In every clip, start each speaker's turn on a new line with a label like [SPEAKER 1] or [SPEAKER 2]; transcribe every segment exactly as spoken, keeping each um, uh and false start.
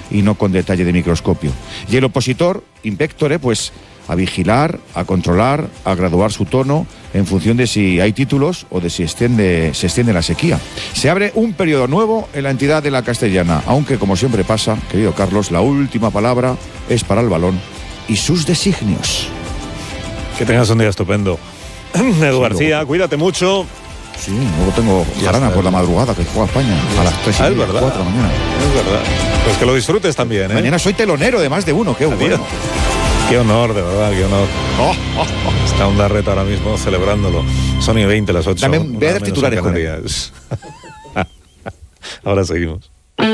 [SPEAKER 1] y no con detalle de microscopio. Y el opositor, Invectore, pues a vigilar, a controlar, a graduar su tono en función de si hay títulos o de si extiende, se extiende la sequía. Se abre un periodo nuevo en la entidad de la Castellana, aunque como siempre pasa, querido Carlos, la última palabra es para el balón y sus designios.
[SPEAKER 2] Que tengas un día estupendo. Edu sí, García, luego, cuídate mucho.
[SPEAKER 1] Sí, luego tengo jarana por la madrugada que juega España a las tres y
[SPEAKER 2] ah,
[SPEAKER 1] media,
[SPEAKER 2] es verdad.
[SPEAKER 1] cuatro de la mañana.
[SPEAKER 2] Es verdad. Pues que lo disfrutes también, ¿eh?
[SPEAKER 1] Mañana soy telonero de más de uno, qué bueno.
[SPEAKER 2] Qué honor, de verdad, qué honor. Oh, oh, oh. Está Ondarreta ahora mismo celebrándolo. Son y veinte, las ocho.
[SPEAKER 1] Dame un ver titulares con él.
[SPEAKER 2] Ahora seguimos.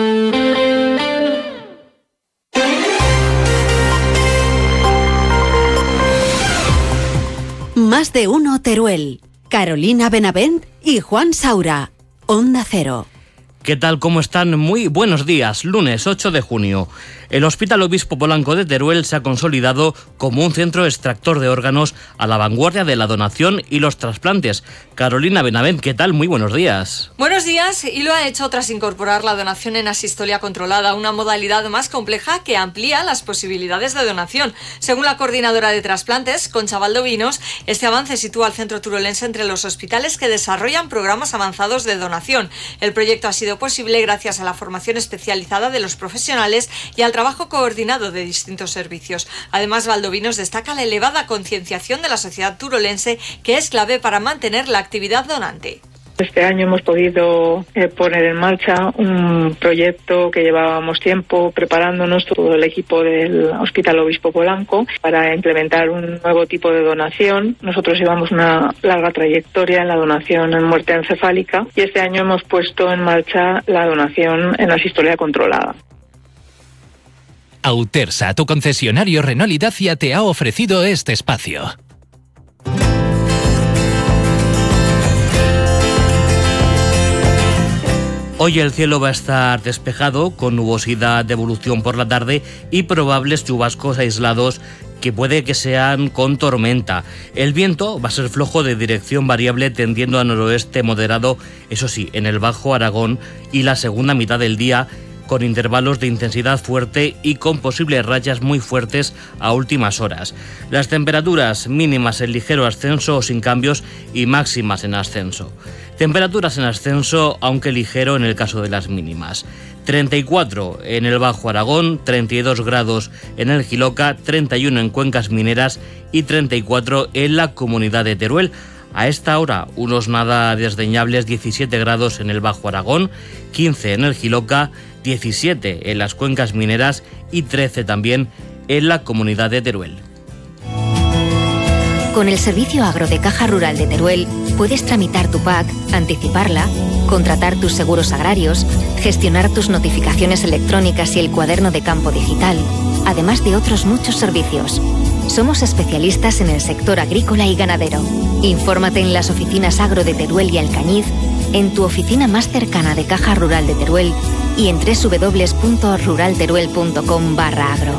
[SPEAKER 3] Más de uno Teruel. Carolina Benavent y Juan Saura. Onda Cero.
[SPEAKER 4] ¿Qué tal? ¿Cómo están? Muy buenos días. Lunes ocho de junio. El Hospital Obispo Polanco de Teruel se ha consolidado como un centro extractor de órganos a la vanguardia de la donación y los trasplantes. Carolina Benavent, ¿qué tal? Muy buenos días.
[SPEAKER 5] Buenos días, y lo ha hecho tras incorporar la donación en asistolia controlada, una modalidad más compleja que amplía las posibilidades de donación. Según la coordinadora de trasplantes, Concha Valdovinos, este avance sitúa al centro turolense entre los hospitales que desarrollan programas avanzados de donación. El proyecto ha sido posible gracias a la formación especializada de los profesionales y al trabajo coordinado de distintos servicios. Además, Valdovinos destaca la elevada concienciación de la sociedad turolense, que es clave para mantener la actividad donante.
[SPEAKER 6] Este año hemos podido eh, poner en marcha un proyecto que llevábamos tiempo preparándonos, todo el equipo del Hospital Obispo Polanco, para implementar un nuevo tipo de donación. Nosotros llevamos una larga trayectoria en la donación en muerte encefálica y este año hemos puesto en marcha la donación en asistolia controlada.
[SPEAKER 7] Autersa, tu concesionario Renault y Dacia, te ha ofrecido este espacio.
[SPEAKER 4] Hoy el cielo va a estar despejado, con nubosidad de evolución por la tarde y probables chubascos aislados que puede que sean con tormenta. El viento va a ser flojo de dirección variable tendiendo a noroeste moderado, eso sí, en el Bajo Aragón y la segunda mitad del día, con intervalos de intensidad fuerte y con posibles rachas muy fuertes a últimas horas. Las temperaturas mínimas en ligero ascenso o sin cambios y máximas en ascenso. Temperaturas en ascenso, aunque ligero en el caso de las mínimas. treinta y cuatro en el Bajo Aragón, treinta y dos grados en el Jiloca, treinta y uno en Cuencas Mineras y treinta y cuatro en la Comunidad de Teruel. A esta hora, unos nada desdeñables diecisiete grados en el Bajo Aragón, quince en el Jiloca, diecisiete en las Cuencas Mineras y trece también en la Comunidad de Teruel.
[SPEAKER 8] Con el Servicio Agro de Caja Rural de Teruel puedes tramitar tu P A C, anticiparla, contratar tus seguros agrarios, gestionar tus notificaciones electrónicas y el cuaderno de campo digital, además de otros muchos servicios. Somos especialistas en el sector agrícola y ganadero. Infórmate en las oficinas Agro de Teruel y Alcañiz, en tu oficina más cercana de Caja Rural de Teruel y en doble u doble u doble u punto ruralteruel punto com barra agro.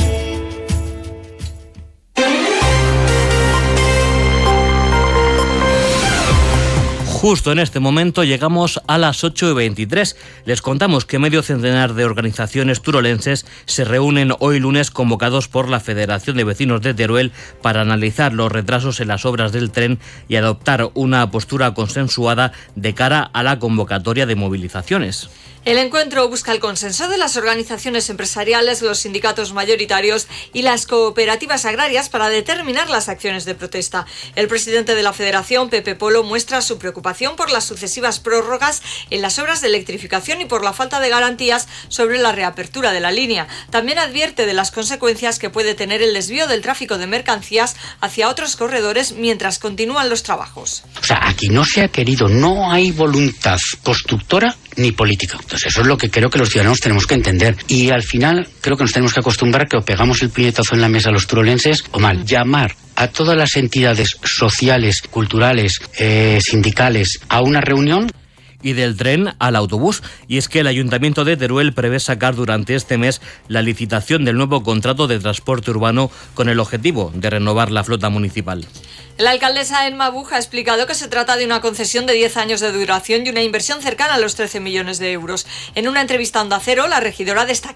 [SPEAKER 4] Justo en este momento llegamos a las ocho y veintitrés. Les contamos que medio centenar de organizaciones turolenses se reúnen hoy lunes convocados por la Federación de Vecinos de Teruel para analizar los retrasos en las obras del tren y adoptar una postura consensuada de cara a la convocatoria de movilizaciones.
[SPEAKER 5] El encuentro busca el consenso de las organizaciones empresariales, los sindicatos mayoritarios y las cooperativas agrarias para determinar las acciones de protesta. El presidente de la Federación, Pepe Polo, muestra su preocupación por las sucesivas prórrogas en las obras de electrificación y por la falta de garantías sobre la reapertura de la línea. También advierte de las consecuencias que puede tener el desvío del tráfico de mercancías hacia otros corredores mientras continúan los trabajos.
[SPEAKER 9] O sea, aquí no se ha querido, no hay voluntad constructora ni política. Entonces eso es lo que creo que los ciudadanos tenemos que entender. Y al final creo que nos tenemos que acostumbrar que o pegamos el puñetazo en la mesa a los turolenses o mal. Llamar a todas las entidades sociales, culturales, eh, sindicales a una reunión.
[SPEAKER 4] Y del tren al autobús. Y es que el Ayuntamiento de Teruel prevé sacar durante este mes la licitación del nuevo contrato de transporte urbano con el objetivo de renovar la flota municipal.
[SPEAKER 5] La alcaldesa Emma Buch ha explicado que se trata de una concesión de diez años de duración y una inversión cercana a los trece millones de euros. En una entrevista a Onda Cero, la regidora destacó